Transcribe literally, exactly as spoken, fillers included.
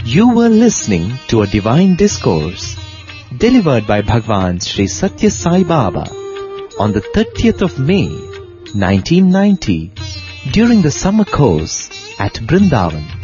You were listening to a divine discourse delivered by Bhagwan Sri Satya Sai Baba on the thirtieth of May, nineteen ninety, during the summer course at Brindavan.